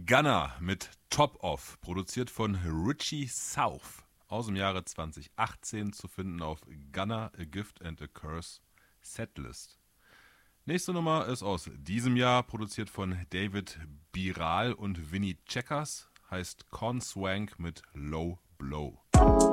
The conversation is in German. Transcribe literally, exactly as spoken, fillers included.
Gunna mit Top Off, produziert von Richie South, aus dem Jahre zwanzig achtzehn, zu finden auf Gunna, A Gift and a Curse Setlist. Nächste Nummer ist aus diesem Jahr, produziert von David Biral und Vinny Checkers, heißt Con Swank mit Low Blow.